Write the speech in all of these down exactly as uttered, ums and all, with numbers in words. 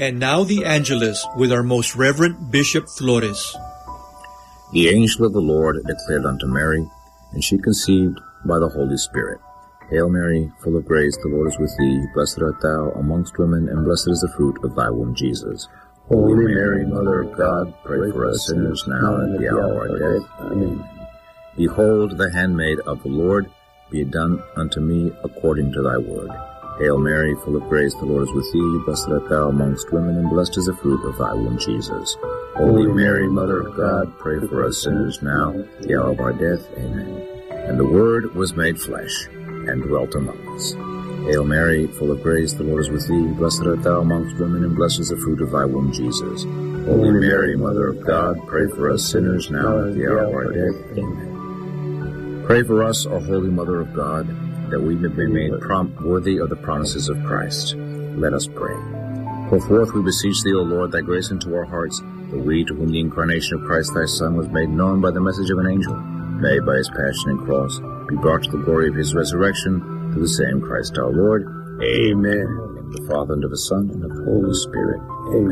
And now the Angelus with our most Reverend Bishop Flores. The angel of the Lord declared unto Mary, and she conceived by the Holy Spirit. Hail Mary, full of grace, the Lord is with thee. Blessed art thou amongst women, and blessed is the fruit of thy womb, Jesus. Holy Mary, Mother of God, pray for us sinners now and at the hour of our death. Amen. Behold, the handmaid of the Lord, be it done unto me according to thy word. Hail Mary, full of grace, the Lord is with thee. Blessed art thou amongst women, and blessed is the fruit of thy womb, Jesus. Holy Mary, Mother of God, pray for us sinners now, at the hour of our death. Amen. And the Word was made flesh, and dwelt among us. Hail Mary, full of grace, the Lord is with thee. Blessed art thou amongst women, and blessed is the fruit of thy womb, Jesus. Holy Mary, Mother of God, pray for us sinners now, and at the hour of our death. Amen. Pray for us, O Holy Mother of God, that we may be made prompt worthy of the promises of Christ. Let us pray. Pour forth, we beseech thee, O Lord, thy grace into our hearts, that we, to whom the incarnation of Christ thy Son was made known by the message of an angel, may by his passion and cross be brought to the glory of his resurrection, through the same Christ our Lord. Amen. In the Father, and of the Son, and of the Holy Spirit.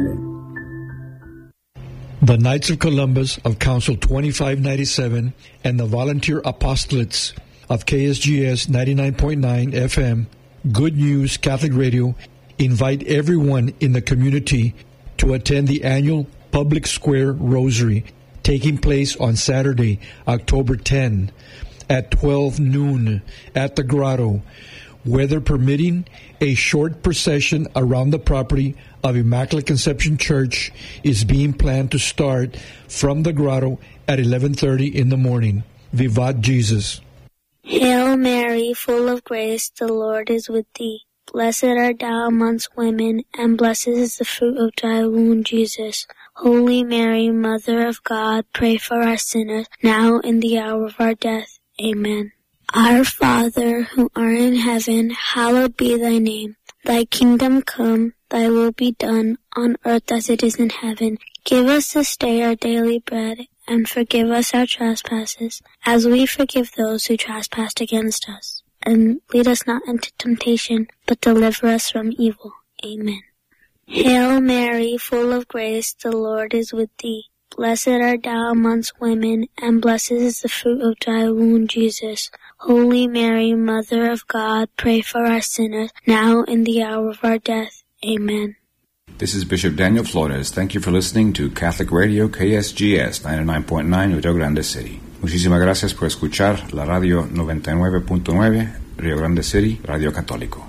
Amen. The Knights of Columbus of Council twenty-five ninety-seven and the Volunteer Apostolates of K S G S ninety-nine point nine F M, Good News Catholic Radio, invite everyone in the community to attend the annual Public Square Rosary, taking place on Saturday, October tenth, at twelve noon at the Grotto. Weather permitting, a short procession around the property of Immaculate Conception Church is being planned to start from the Grotto at eleven thirty in the morning. Vivat Jesus. Hail Mary, full of grace, the Lord is with thee. Blessed art thou amongst women, and blessed is the fruit of thy womb, Jesus. Holy Mary, Mother of God, pray for us sinners, now and the hour of our death. Amen. Our Father, who art in heaven, hallowed be thy name. Thy kingdom come, thy will be done, on earth as it is in heaven. Give us this day our daily bread, and forgive us our trespasses, as we forgive those who trespass against us. And lead us not into temptation, but deliver us from evil. Amen. Hail Mary, full of grace, the Lord is with thee. Blessed art thou amongst women, and blessed is the fruit of thy womb, Jesus. Holy Mary, Mother of God, pray for us sinners, now and the hour of our death. Amen. This is Bishop Daniel Flores. Thank you for listening to Catholic Radio K S G S ninety-nine point nine Rio Grande City. Muchísimas gracias por escuchar la radio noventa y nueve punto nueve Rio Grande City, Radio Católico.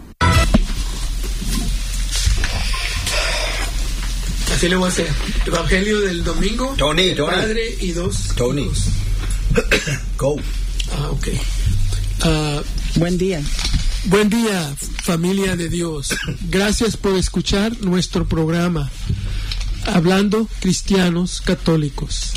Así le voy a hacer. Evangelio del domingo. Tony, Tony. Padre y dos. Tony. Hijos. Go. Ah, ok. Uh, Buen día. Buen día, familia de Dios. Gracias por escuchar nuestro programa Hablando Cristianos Católicos.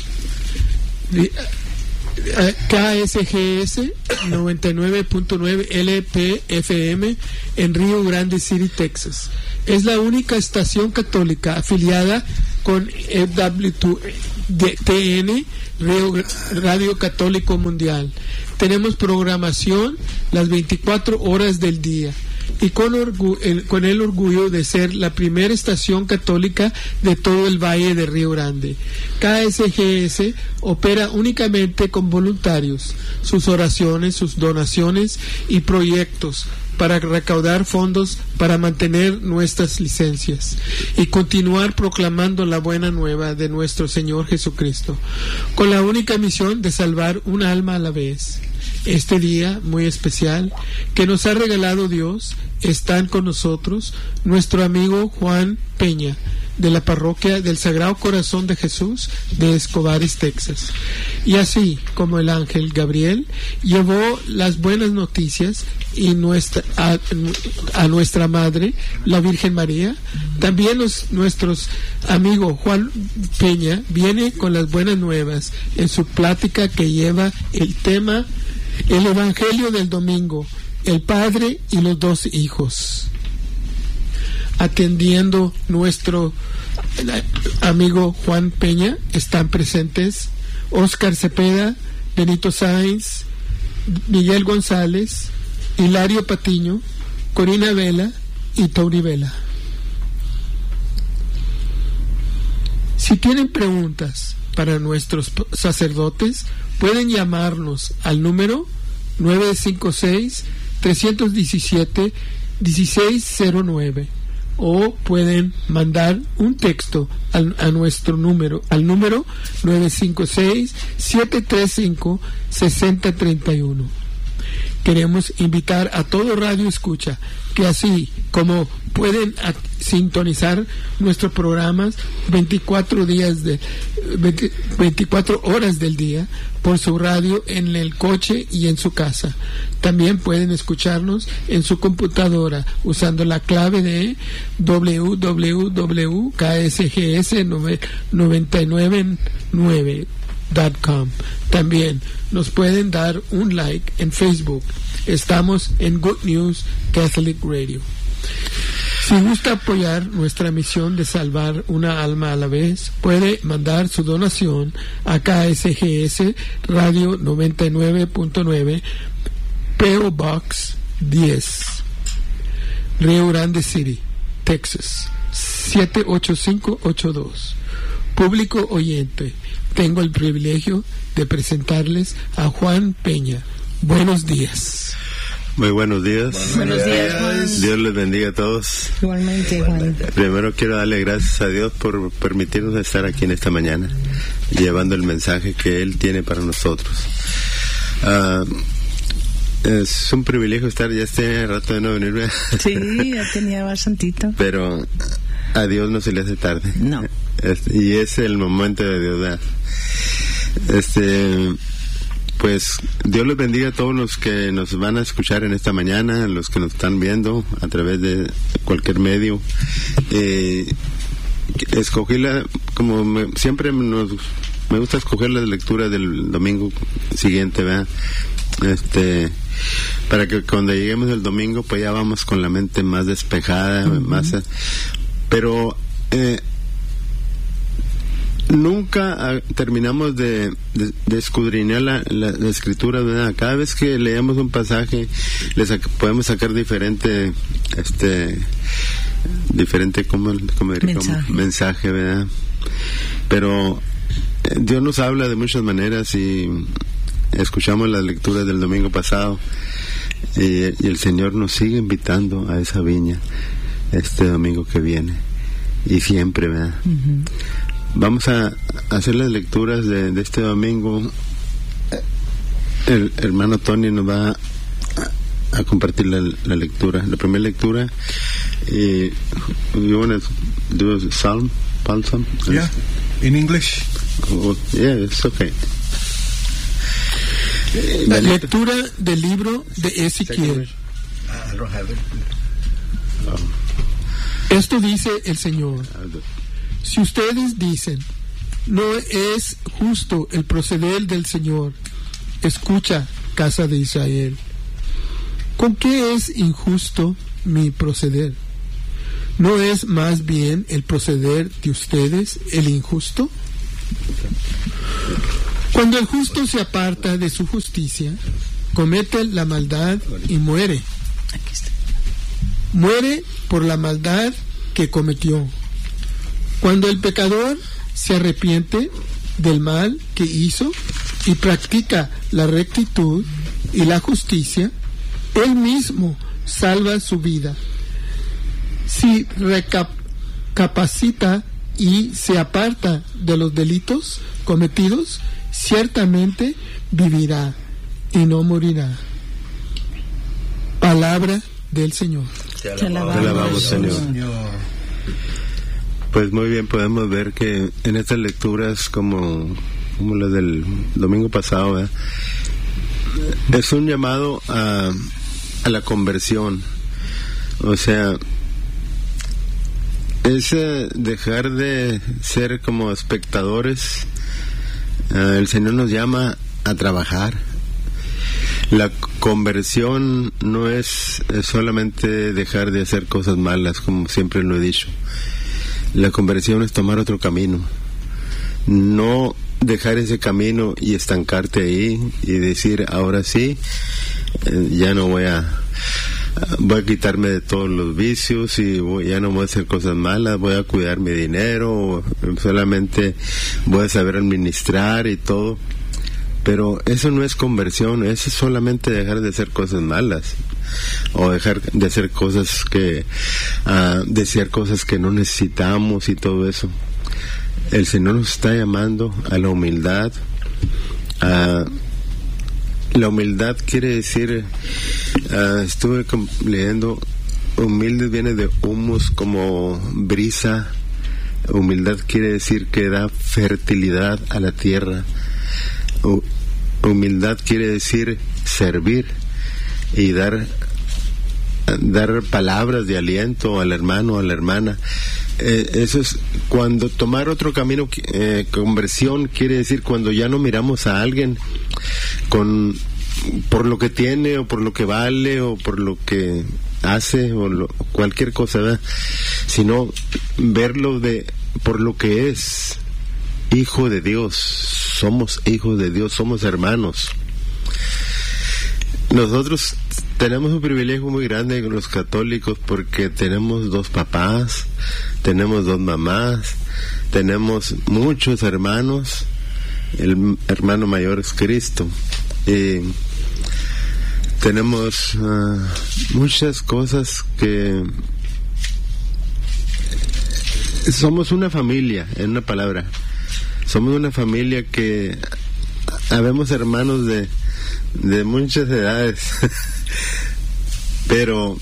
K S G S noventa y nueve punto nueve L P F M en Rio Grande City, Texas. Es la única estación católica afiliada con E W T N, Radio Católico Mundial. Tenemos programación las veinticuatro horas del día y con, orgu- el, con el orgullo de ser la primera estación católica de todo el Valle de Río Grande. K S G S opera únicamente con voluntarios. Sus oraciones, sus donaciones y proyectos para recaudar fondos para mantener nuestras licencias y continuar proclamando la buena nueva de nuestro Señor Jesucristo, con la única misión de salvar un alma a la vez. Este día muy especial que nos ha regalado Dios, están con nosotros nuestro amigo Juan Peña, de la parroquia del Sagrado Corazón de Jesús de Escobares, Texas. Y así como el ángel Gabriel llevó las buenas noticias y nuestra, a, a nuestra madre, la Virgen María, también los, nuestros amigos Juan Peña viene con las buenas nuevas en su plática que lleva el tema el Evangelio del domingo, el Padre y los dos hijos. Atendiendo nuestro amigo Juan Peña están presentes Óscar Cepeda, Benito Sáenz, Miguel González, Hilario Patiño, Corina Vela y Tauri Vela. Si tienen preguntas para nuestros sacerdotes, pueden llamarnos al número nueve cinco seis, tres uno siete, uno seis cero nueve o pueden mandar un texto al, a nuestro número, al número nueve cinco seis, siete tres cinco, seis cero tres uno. Queremos invitar a todo Radio Escucha que así como pueden a, sintonizar nuestros programas veinticuatro días de veinte, veinticuatro horas del día por su radio en el coche y en su casa. También pueden escucharnos en su computadora usando la clave de doble u doble u doble u punto k s g s nueve nueve nueve punto com. También nos pueden dar un like en Facebook. Estamos en Good News Catholic Radio. Si gusta apoyar nuestra misión de salvar una alma a la vez, puede mandar su donación a K S G S Radio noventa y nueve punto nueve, P O Box diez, Rio Grande City, Texas siete ocho cinco ocho dos. Público oyente, tengo el privilegio de presentarles a Juan Peña. Buenos días. Muy buenos días. Buenos días, Juan. Dios les bendiga a todos. Igualmente, Juan. Primero quiero darle gracias a Dios por permitirnos estar aquí en esta mañana, llevando el mensaje que Él tiene para nosotros. Uh, es un privilegio estar, ya este rato de no venir. Sí, ya tenía bastantito. Pero a Dios no se le hace tarde. No. Este, y es el momento de Dios, ¿verdad? Este... Pues Dios les bendiga a todos los que nos van a escuchar en esta mañana, los que nos están viendo a través de cualquier medio. Eh, escogí la, como me, siempre nos, me gusta escoger la lectura del domingo siguiente, ¿verdad? Este, para que cuando lleguemos el domingo, pues ya vamos con la mente más despejada, uh-huh. más. Pero eh, nunca ah, terminamos de, de, de escudriñar la, la, la escritura, ¿verdad? Cada vez que leemos un pasaje le sac- podemos sacar diferente este diferente como, como diría, mensaje. Como mensaje, ¿verdad? Pero eh, Dios nos habla de muchas maneras y escuchamos las lecturas del domingo pasado y, y el Señor nos sigue invitando a esa viña este domingo que viene y siempre, ¿verdad? Uh-huh. Vamos a hacer las lecturas de, de este domingo. El hermano Tony nos va a, a compartir la, la lectura, la primera lectura. Y you want to do a psalm, psalm? Yeah, in English. Oh, yeah, it's okay. La lectura del libro de Ezequiel. I don't have it. Oh. Esto dice el Señor. Si ustedes dicen, no es justo el proceder del Señor, escucha, casa de Israel. ¿Con qué es injusto mi proceder? ¿No es más bien el proceder de ustedes el injusto? Cuando el justo se aparta de su justicia, comete la maldad y muere. Muere por la maldad que cometió. Cuando el pecador se arrepiente del mal que hizo y practica la rectitud y la justicia, él mismo salva su vida. Si recapacita y se aparta de los delitos cometidos, ciertamente vivirá y no morirá. Palabra del Señor. Te alabamos, Te alabamos Señor. Señor. Pues muy bien, podemos ver que en estas lecturas como, como las del domingo pasado, ¿eh? es un llamado a, a la conversión. O sea, es eh, dejar de ser como espectadores. Uh, el Señor nos llama a trabajar. La conversión no es, es solamente dejar de hacer cosas malas, como siempre lo he dicho. La conversión es tomar otro camino, no dejar ese camino y estancarte ahí y decir, ahora sí, eh, ya no voy a, voy a quitarme de todos los vicios y voy, ya no voy a hacer cosas malas, voy a cuidar mi dinero, solamente voy a saber administrar y todo. Pero eso no es conversión, eso es solamente dejar de hacer cosas malas o dejar de hacer cosas que uh, desear cosas que no necesitamos y todo eso. El Señor nos está llamando a la humildad. Uh, la humildad quiere decir, uh, estuve com- leyendo, humilde viene de humus, como brisa. Humildad quiere decir que da fertilidad a la tierra. U- humildad quiere decir servir y dar dar palabras de aliento al hermano, a la hermana. Eh, eso es cuando tomar otro camino. Eh, conversión quiere decir cuando ya no miramos a alguien con por lo que tiene o por lo que vale o por lo que hace o lo, cualquier cosa, ¿verdad? Sino verlo de por lo que es, hijo de Dios. Somos hijos de Dios, somos hermanos. Nosotros tenemos un privilegio muy grande con los católicos porque tenemos dos papás, tenemos dos mamás, tenemos muchos hermanos. El hermano mayor es Cristo. Y tenemos uh, muchas cosas que somos una familia, en una palabra. Somos una familia que habemos hermanos de de muchas edades, pero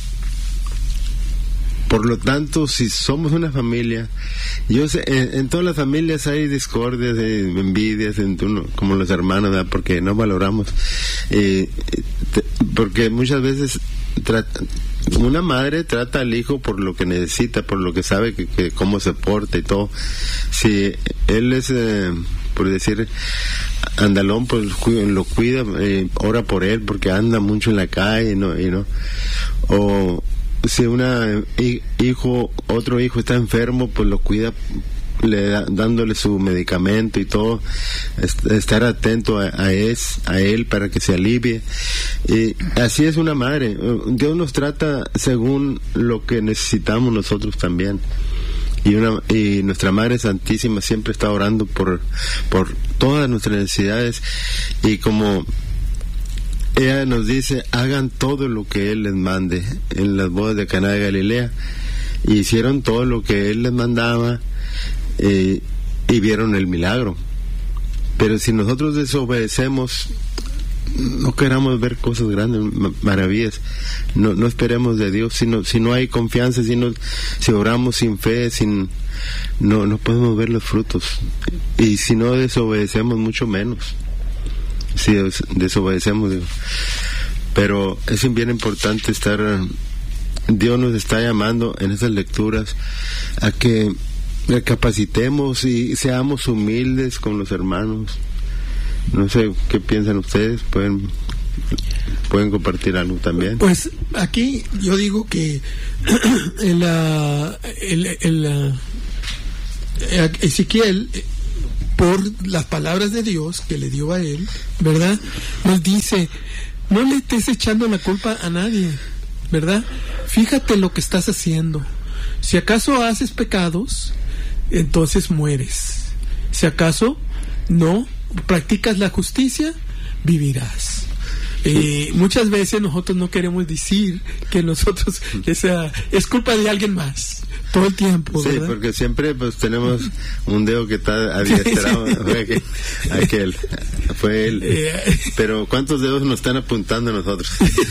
por lo tanto, si somos una familia, yo sé, en, en todas las familias hay discordias, hay envidias, entre uno, como los hermanos, ¿verdad? Porque no valoramos, eh, te, porque muchas veces trata, una madre trata al hijo por lo que necesita, por lo que sabe que, que cómo se porta y todo. Si él es, eh, por decir, andalón, pues lo cuida, eh, ora por él porque anda mucho en la calle, ¿no? Y no, o si una hijo, otro hijo está enfermo, pues lo cuida, le da, dándole su medicamento y todo, est- estar atento a, a, es, a él para que se alivie. Y así es una madre. Dios nos trata según lo que necesitamos nosotros también. Y, una, y nuestra Madre Santísima siempre está orando por, por todas nuestras necesidades, y como ella nos dice, hagan todo lo que Él les mande. En las bodas de Caná de Galilea hicieron todo lo que Él les mandaba, eh, y vieron el milagro. Pero si nosotros desobedecemos, no queramos ver cosas grandes, maravillas, no, no esperemos de Dios. Si no, si no hay confianza, si, no, si oramos sin fe, sin, no, no podemos ver los frutos. Y si no desobedecemos, mucho menos. Si desobedecemos, digo. Pero es bien importante estar, Dios nos está llamando en esas lecturas a que recapacitemos y seamos humildes con los hermanos. No sé qué piensan ustedes, pueden pueden compartir algo también. Pues aquí yo digo que el, uh, el, el uh, Ezequiel, por las palabras de Dios que le dio a él, ¿verdad?, nos dice, no le estés echando la culpa a nadie, ¿verdad? Fíjate lo que estás haciendo. Si acaso haces pecados, entonces mueres. Si acaso no practicas la justicia, vivirás. Eh, muchas veces nosotros no queremos decir que nosotros esa es culpa de alguien más todo el tiempo, sí, ¿verdad? Porque siempre pues tenemos un dedo que está adiestrado. Fue aquel, aquel, fue él. Eh, Pero ¿cuántos dedos nos están apuntando a nosotros?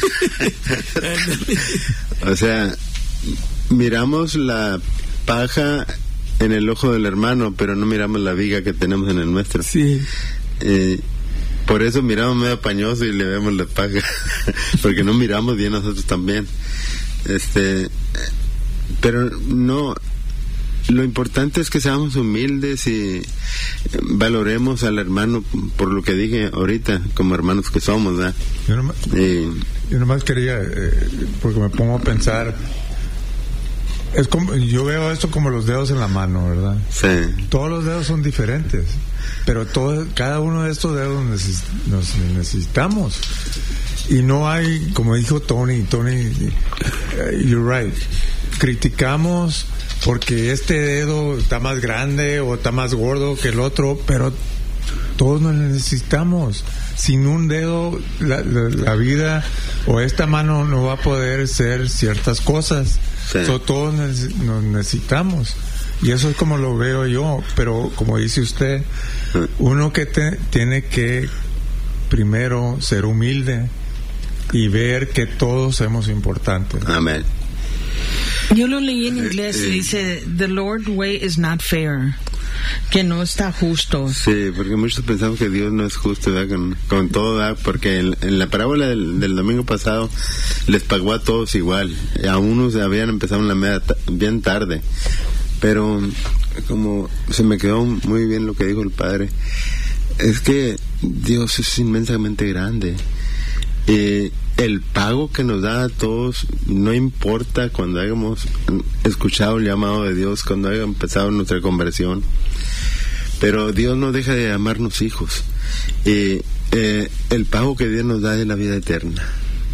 O sea, miramos la paja en el ojo del hermano, pero no miramos la viga que tenemos en el nuestro. Sí. Eh, por eso miramos medio pañoso y le vemos la paja, porque no miramos bien nosotros también. Este, pero no, lo importante es que seamos humildes y valoremos al hermano por lo que dije ahorita, como hermanos que somos, ¿verdad? Yo nomás, Y, yo nomás quería, eh, porque me pongo a pensar, es como, yo veo esto como los dedos en la mano, ¿verdad? sí. Todos los dedos son diferentes, pero todo, cada uno de estos dedos neces, nos necesitamos. Y no hay, como dijo Tony, Tony, uh, you're right. Criticamos porque este dedo está más grande o está más gordo que el otro, pero todos nos necesitamos. Sin un dedo, la, la, la vida o esta mano no va a poder hacer ciertas cosas. Sí. So, todos nos necesitamos. Y eso es como lo veo yo. Pero como dice usted, uno que te, tiene que primero ser humilde y ver que todos somos importantes. Amén. Yo lo leí en inglés y dice, the Lord's way is not fair, que no está justo. Sí, porque muchos pensamos que Dios no es justo, ¿verdad? Con, con todo, ¿verdad? Porque en, en la parábola del, del domingo pasado les pagó a todos igual. A unos habían empezado en la media ta- bien tarde, pero como se me quedó muy bien lo que dijo el padre, es que Dios es inmensamente grande. Eh, el pago que nos da a todos, no importa cuando hayamos escuchado el llamado de Dios, cuando haya empezado nuestra conversión, pero Dios no deja de llamarnos hijos. Eh, eh, el pago que Dios nos da es la vida eterna.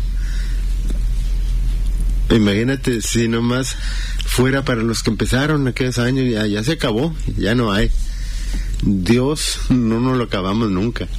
Imagínate si nomás fuera para los que empezaron aquellos años, ya, ya se acabó, ya no hay. Dios no nos lo acabamos nunca.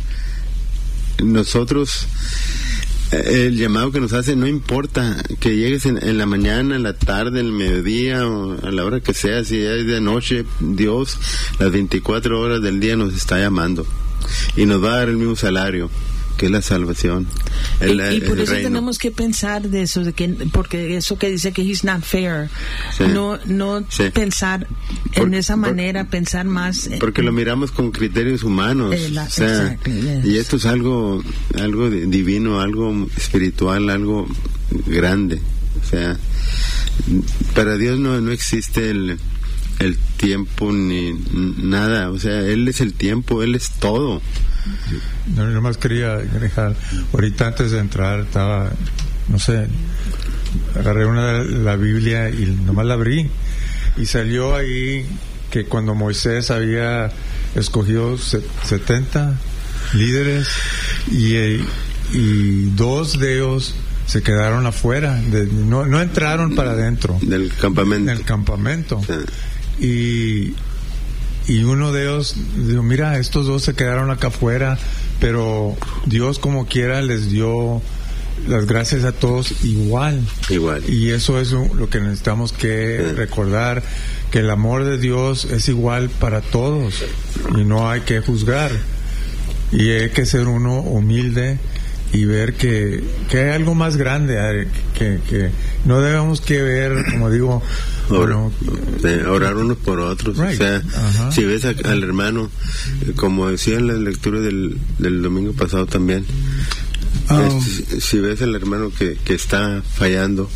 Nosotros, el llamado que nos hace, no importa que llegues en, en la mañana, en la tarde, en el mediodía o a la hora que sea, si es de noche, Dios las veinticuatro horas del día nos está llamando y nos va a dar el mismo salario, que es la salvación. El, y, y por el eso reino. tenemos que pensar de eso, de que, porque eso que dice que he's not fair, Sí. no no Sí. pensar Por- en esa por- manera, pensar más. eh, Porque lo miramos con criterios humanos. Eh, la- o sea, exactly, yes. y esto es algo algo di- divino, algo espiritual, algo grande. O sea, para Dios no no existe el el tiempo ni nada. O sea, Él es el tiempo, Él es todo. No, yo nomás quería dejar, ahorita antes de entrar estaba, no sé, agarré una la Biblia y nomás la abrí y salió ahí que cuando Moisés había escogido se- setenta líderes y, eh, y dos de ellos se quedaron afuera, de- no, no entraron para adentro Del campamento. del campamento. Sí. Y y uno de ellos dijo, mira, estos dos se quedaron acá afuera, pero Dios como quiera les dio las gracias a todos igual. Igual. Y eso es lo que necesitamos que Sí. recordar, que el amor de Dios es igual para todos y no hay que juzgar. Y hay que ser uno humilde y ver que, que hay algo más grande, eh, que, que no debemos que ver, como digo, Or- bueno, de orar unos por otros. Right. O sea, Ajá. si ves a- al hermano, eh, como decía en la lectura del, del domingo pasado también, Um, eh, si, si ves al hermano que, que está fallando,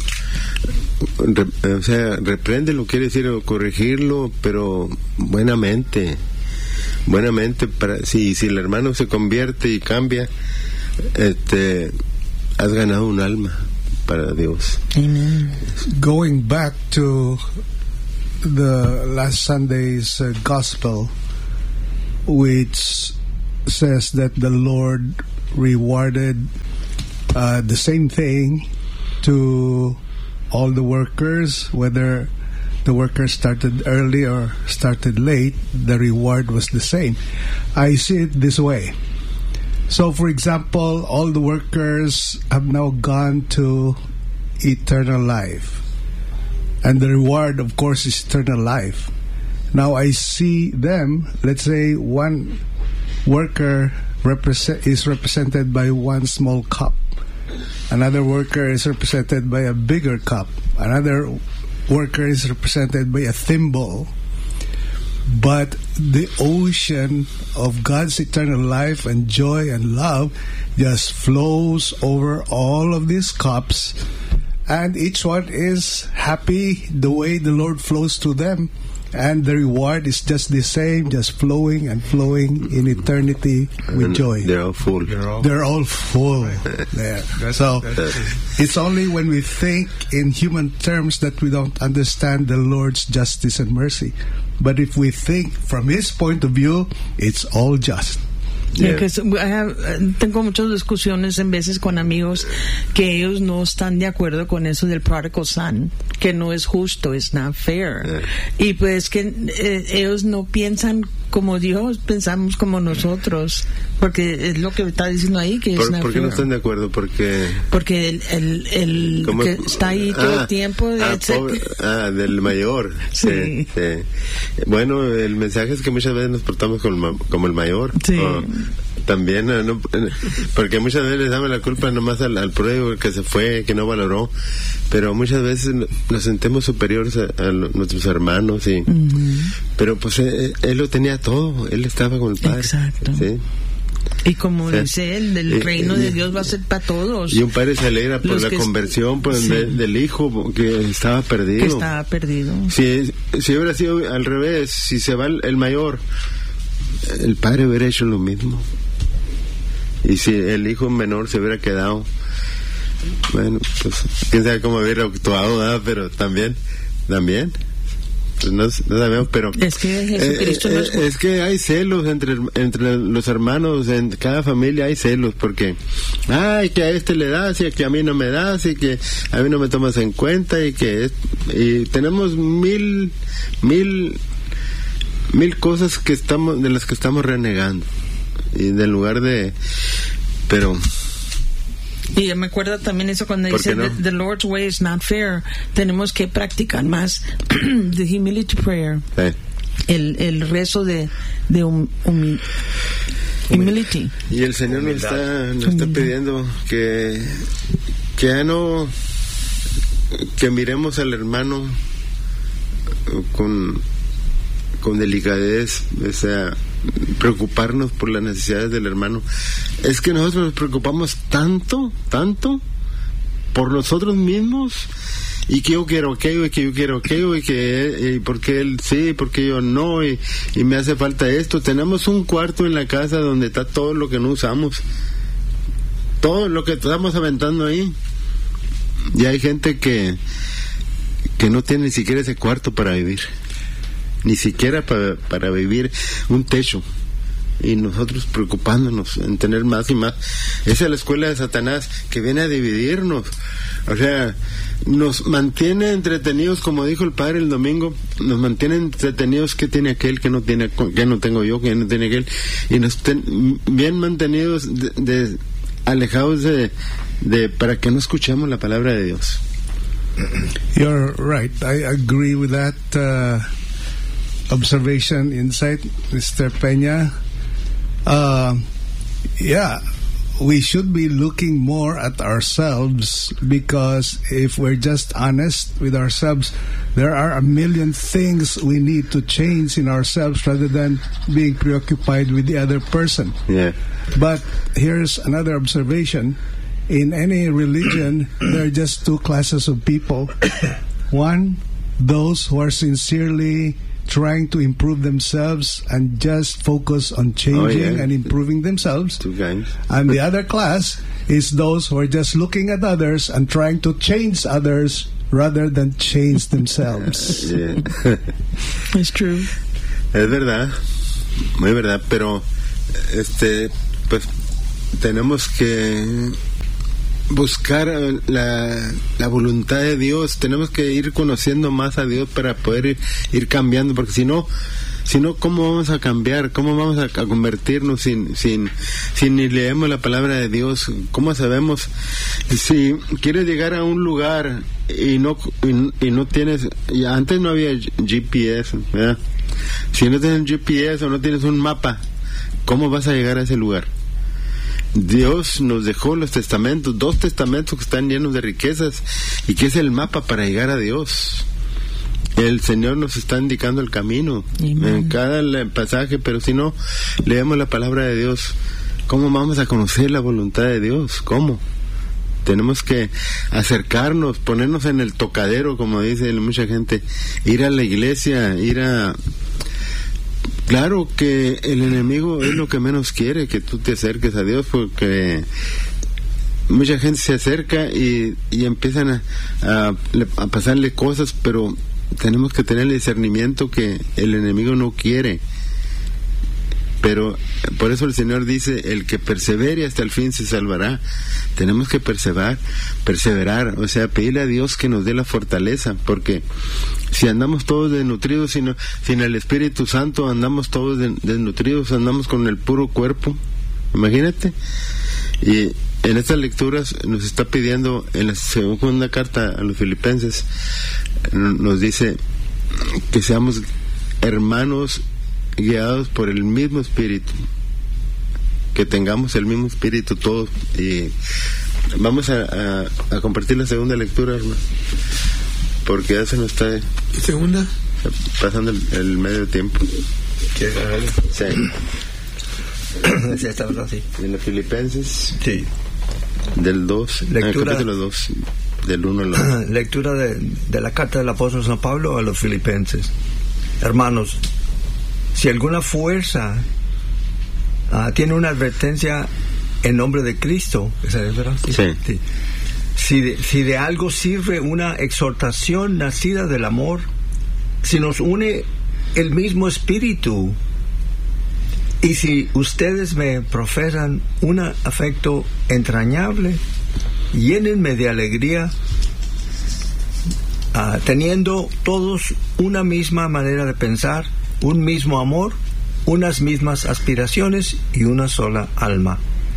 re- o sea, repréndelo, quiere decir, o corregirlo, pero buenamente. Buenamente, para si, si el hermano se convierte y cambia, este, has ganado un alma para Dios. Amen. going back to the last Sunday's uh, gospel, which says that the Lord rewarded uh, the same thing to all the workers, whether the workers started early or started late, the reward was the same. I see it this way. So, for example, all the workers have now gone to eternal life. And the reward, of course, is eternal life. Now, I see them, let's say one worker represent, is represented by one small cup. Another worker is represented by a bigger cup. Another worker is represented by a thimble. But the ocean of God's eternal life and joy and love just flows over all of these cups, and each one is happy the way the Lord flows to them, and the reward is just the same, just flowing and flowing in eternity with And joy. They're all full. they're all- They're all full there. That's- So that's- it's only when we think in human terms that we don't understand the Lord's justice and mercy. But if we think from His point of view, it's all just. Yeah. Because I have, tengo muchas discusiones en veces con amigos que ellos no están de acuerdo con eso del prodigal son, que no es justo, it's not fair. Yeah. Y pues que eh, ellos no piensan como Dios, pensamos como nosotros, porque es lo que está diciendo ahí que ¿Por, es not ¿por qué fair. no están de acuerdo? Porque porque el, el, el que está ahí todo ah, el tiempo de ah, pobre, ah, del mayor. Sí. Sí, sí. Bueno, el mensaje es que muchas veces nos portamos como, como el mayor. Sí. Oh, también, no, porque muchas veces les damos la culpa nomás al, al pródigo que se fue, que no valoró, pero muchas veces nos sentimos superiores a, a nuestros hermanos, y, uh-huh. pero pues él, él lo tenía todo, él estaba con el Padre. Exacto. ¿Sí? Y como sí. dice él, el reino de Dios va a ser para todos. Y un padre se alegra por la conversión por sí. de, del hijo que estaba perdido. Que estaba perdido. Si, si hubiera sido al revés, si se va el, el mayor, el padre hubiera hecho lo mismo. Y si el hijo menor se hubiera quedado, bueno, pues quién sabe cómo hubiera actuado, ¿verdad? Pero también, también. Pues no, no sabemos, pero es que Jesucristo eh, nos... eh, es que hay celos entre entre los hermanos, en cada familia hay celos, porque ay, que a este le das y que a mí no me das y que a mí no me tomas en cuenta, y que es, y tenemos mil mil mil cosas que estamos de las que estamos renegando, y en lugar de, pero y me acuerdo también eso cuando dice no? the, the Lord's way is not fair. Tenemos que practicar más the humility prayer, sí. el, el rezo de, de hum, hum, humility. Y el Señor nos está, nos está pidiendo que que ya no que miremos al hermano con con delicadez, o sea, preocuparnos por las necesidades del hermano. Es que nosotros nos preocupamos tanto, tanto por nosotros mismos, y que yo quiero aquello, y que yo quiero aquello, y que y porque él sí, porque yo no, y, y me hace falta esto. Tenemos un cuarto en la casa donde está todo lo que no usamos, todo lo que estamos aventando ahí, y hay gente que que no tiene ni siquiera ese cuarto para vivir, ni siquiera para, para vivir un techo, y nosotros preocupándonos en tener más y más. Esa es la escuela de Satanás, que viene a dividirnos, o sea, nos mantiene entretenidos, como dijo el padre el domingo, nos mantiene entretenidos, que tiene aquel que no tiene, que no tengo yo, que no tiene aquel, y nos ten, bien mantenidos de, de, alejados de, de para que no escuchemos la palabra de Dios. You're right, I agree with that uh, observation, insight, Mister Peña. Uh, yeah, we should be looking more at ourselves, because if we're just honest with ourselves, there are a million things we need to change in ourselves rather than being preoccupied with the other person. Yeah. But here's another observation. In any religion, there are just two classes of people. One, those who are sincerely trying to improve themselves and just focus on changing oh, yeah. and improving themselves. Two kinds. And the other class is those who are just looking at others and trying to change others rather than change themselves. Yeah. It's true. Es verdad, muy verdad, pero este, pues tenemos que buscar la, la voluntad de Dios, tenemos que ir conociendo más a Dios para poder ir, ir cambiando, porque si no, si no, ¿cómo vamos a cambiar? ¿Cómo vamos a, a convertirnos sin, sin, si ni leemos la palabra de Dios? ¿Cómo sabemos? Si quieres llegar a un lugar y no, y, y no tienes, y antes no había G P S, ¿verdad? Si no tienes un G P S o no tienes un mapa, ¿cómo vas a llegar a ese lugar? Dios nos dejó los testamentos, dos testamentos que están llenos de riquezas, y que es el mapa para llegar a Dios. El Señor nos está indicando el camino Amen. En cada pasaje, pero si no leemos la palabra de Dios, ¿cómo vamos a conocer la voluntad de Dios? ¿Cómo? Tenemos que acercarnos, ponernos en el tocadero, como dice mucha gente, ir a la iglesia, ir a... Claro que el enemigo es lo que menos quiere, que tú te acerques a Dios, porque mucha gente se acerca y, y empiezan a, a, a pasarle cosas, pero tenemos que tener el discernimiento que el enemigo no quiere. pero por eso el Señor dice, el que persevere hasta el fin se salvará. Tenemos que perseverar, perseverar, o sea, pedirle a Dios que nos dé la fortaleza, porque si andamos todos desnutridos, sin, sin el Espíritu Santo, andamos todos desnutridos, andamos con el puro cuerpo, imagínate. Y en estas lecturas nos está pidiendo, en la segunda carta a los Filipenses, nos dice que seamos hermanos guiados por el mismo Espíritu, que tengamos el mismo Espíritu todos. Y vamos a, a, a compartir la segunda lectura, hermano, porque ya se nos está segunda pasando el, el medio tiempo. ¿Quieres agarrarlo? Sí. Sí, está verdad, sí. En los Filipenses, sí, del dos, lectura, capítulo dos, del uno al dos. Lectura de, de la carta del apóstol San Pablo a los Filipenses. Hermanos, si alguna fuerza uh, tiene una advertencia en nombre de Cristo, ¿es verdad? Sí. Sí. Si, de, si de algo sirve una exhortación nacida del amor, si nos une el mismo espíritu, y si ustedes me profesan un afecto entrañable, llénenme de alegría, uh, teniendo todos una misma manera de pensar, un mismo amor, unas mismas aspiraciones y una sola alma.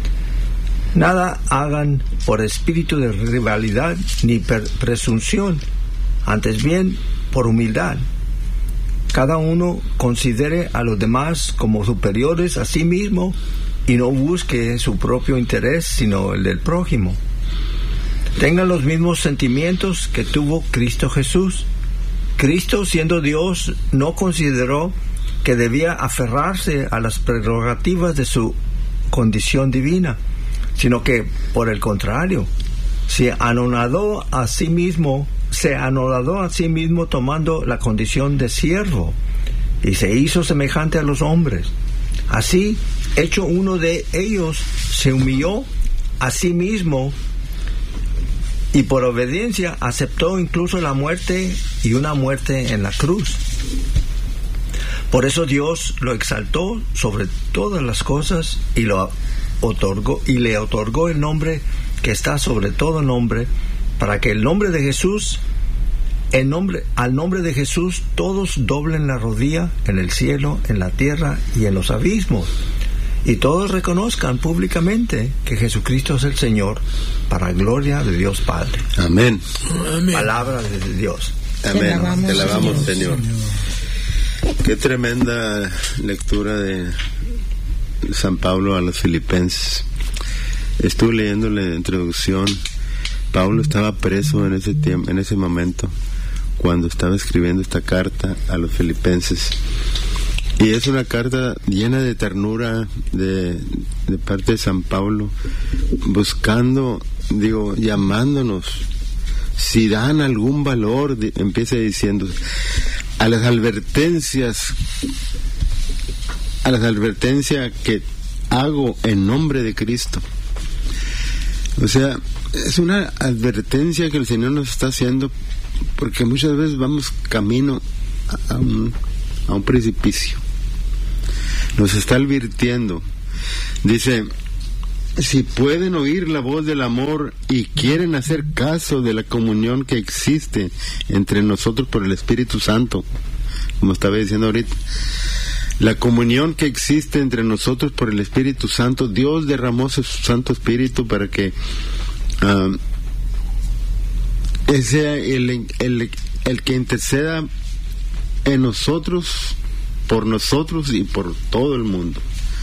Nada hagan por espíritu de rivalidad ni per presunción, antes bien por humildad. Cada uno considere a los demás como superiores a sí mismo y no busque su propio interés, sino el del prójimo. Tengan los mismos sentimientos que tuvo Cristo Jesús. Cristo, siendo Dios, no consideró que debía aferrarse a las prerrogativas de su condición divina, sino que, por el contrario, se anonadó a sí mismo, se anonadó a sí mismo tomando la condición de siervo, y se hizo semejante a los hombres. Así, hecho uno de ellos, se humilló a sí mismo, y por obediencia aceptó incluso la muerte, y una muerte en la cruz. Por eso Dios lo exaltó sobre todas las cosas y lo otorgó y le otorgó el nombre que está sobre todo nombre, para que el nombre de Jesús, el nombre, al nombre de Jesús todos doblen la rodilla en el cielo, en la tierra y en los abismos, y todos reconozcan públicamente que Jesucristo es el Señor, para gloria de Dios Padre. Amén. Amén. Palabra de Dios. Amén. Te alabamos, Te alabamos Señor. Señor. Qué tremenda lectura de San Pablo a los Filipenses. Estuve leyendo la introducción. Pablo estaba preso en ese tiempo, en ese momento, cuando estaba escribiendo esta carta a los Filipenses. Y es una carta llena de ternura de, de parte de San Pablo, buscando, digo, llamándonos. Si dan algún valor, de, empieza diciendo, a las advertencias, a las advertencias que hago en nombre de Cristo. O sea, es una advertencia que el Señor nos está haciendo, porque muchas veces vamos camino a un, a un precipicio. Nos está advirtiendo. Dice, si pueden oír la voz del amor y quieren hacer caso de la comunión que existe entre nosotros por el Espíritu Santo, como estaba diciendo ahorita, la comunión que existe entre nosotros por el Espíritu Santo, Dios derramó su Santo Espíritu para que uh, sea el, el, el que interceda en nosotros, por nosotros y por todo el mundo.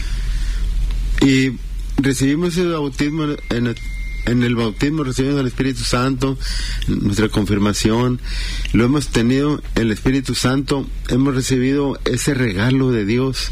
Y recibimos ese bautismo en el, en el bautismo, recibimos el Espíritu Santo, nuestra confirmación, lo hemos tenido, el Espíritu Santo, hemos recibido ese regalo de Dios.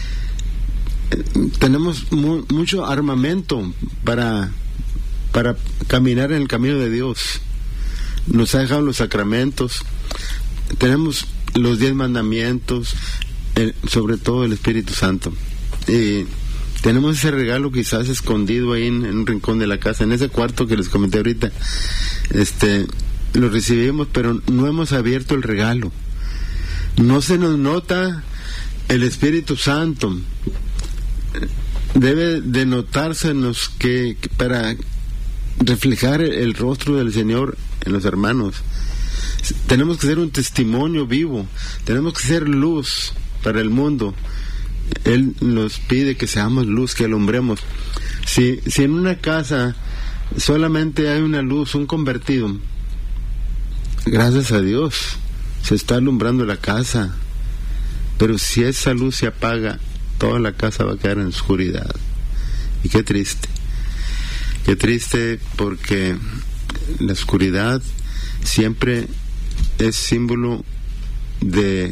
Tenemos mu mucho armamento para, para caminar en el camino de Dios. Nos ha dejado los sacramentos, tenemos los diez mandamientos, el, sobre todo el Espíritu Santo. Y tenemos ese regalo quizás escondido ahí en, en un rincón de la casa, en ese cuarto que les comenté ahorita. Este, lo recibimos, pero no hemos abierto el regalo. No se nos nota el Espíritu Santo. debe de notársenos que, que para reflejar el, el rostro del Señor en los hermanos tenemos que ser un testimonio vivo, tenemos que ser luz para el mundo. Él nos pide que seamos luz, que alumbremos. Si, si en una casa solamente hay una luz, un convertido, gracias a Dios se está alumbrando la casa, pero si esa luz se apaga, toda la casa va a quedar en oscuridad. Y qué triste, qué triste, porque la oscuridad siempre es símbolo de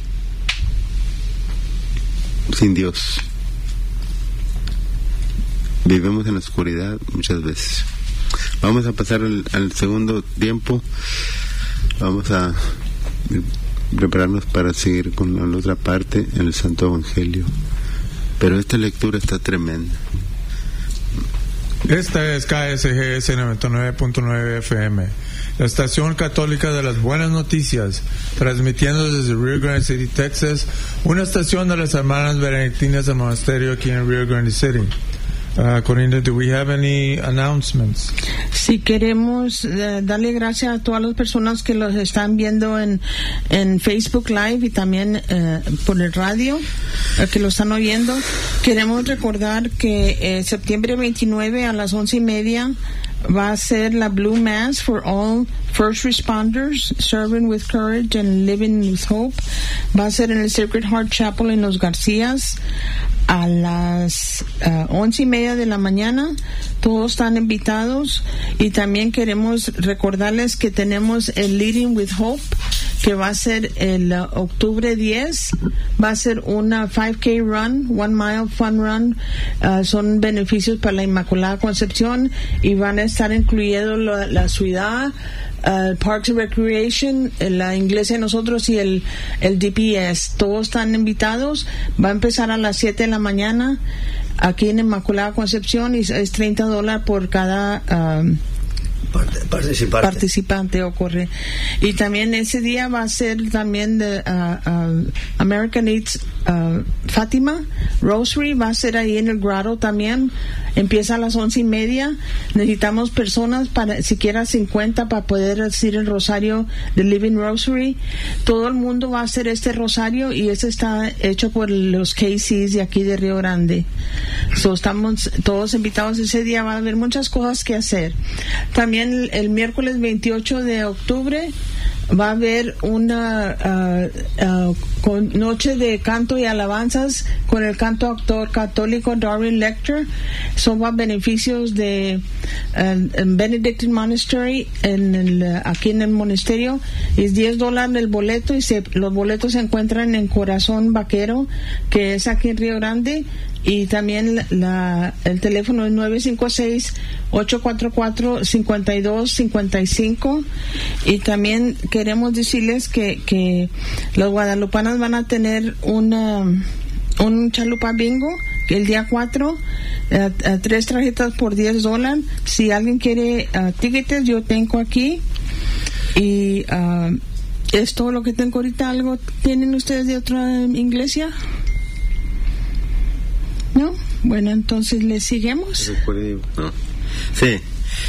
sin Dios. Vivimos en la oscuridad muchas veces. Vamos a pasar al, al segundo tiempo. Vamos a prepararnos para seguir con la, la otra parte en el Santo Evangelio. Pero esta lectura está tremenda. Esta es K S G S noventa y nueve punto nueve F M, la estación católica de las buenas noticias, transmitiendo desde Rio Grande City, Texas, una estación de las hermanas benedictinas del monasterio aquí en Rio Grande City. Uh, Corinda, do we have any announcements? Si queremos uh, darle gracias a todas las personas que los están viendo en, en Facebook Live y también uh, por el radio, uh, que lo están oyendo. Queremos recordar que eh, septiembre veintinueve a las once y media va a ser la Blue Mass for all first responders, serving with courage and living with hope. Va a ser en el Sacred Heart Chapel en Los Garcías a las uh, once y media de la mañana. Todos están invitados, y también queremos recordarles que tenemos el Leading with Hope, que va a ser el uh, octubre diez. Va a ser una five K run, one mile fun run. Uh, son beneficios para la Inmaculada Concepción, y van a estar incluyendo la, la ciudad, Uh, Parks and Recreation, la iglesia de nosotros y el, el D P S. Todos están invitados. Va a empezar a las siete de la mañana aquí en Inmaculada Concepción, y es treinta dólares por cada um, Participante. participante ocurre. Y también ese día va a ser también de uh, uh, American Eats uh, Fátima Rosary. Va a ser ahí en el grado también. Empieza a las once y media. Necesitamos personas, para siquiera cincuenta, para poder decir el rosario de Living Rosary. Todo el mundo va a hacer este rosario, y este está hecho por los K Cs de aquí de Río Grande. So, estamos todos invitados ese día. Va a haber muchas cosas que hacer. También el, el miércoles veintiocho de octubre va a haber una uh, uh, con noche de canto y alabanzas con el canto actor católico Darwin Lecter. Son a beneficios de uh, Benedictine Monastery en el, uh, aquí en el monasterio. Es diez dólares el boleto, y se, los boletos se encuentran en Corazón Vaquero, que es aquí en Río Grande. Y también la, el teléfono es nueve cinco seis, ocho cuatro cuatro, cinco dos cinco cinco. Y también queremos decirles que, que los guadalupanos van a tener una, un chalupa bingo, que el día cuatro, uh, uh, tres tarjetas por diez dólares. Si alguien quiere uh, tickets, yo tengo aquí. Y uh, es todo lo que tengo ahorita. ¿Algo tienen ustedes de otra iglesia? ¿No? Bueno, entonces le seguimos. No. Sí.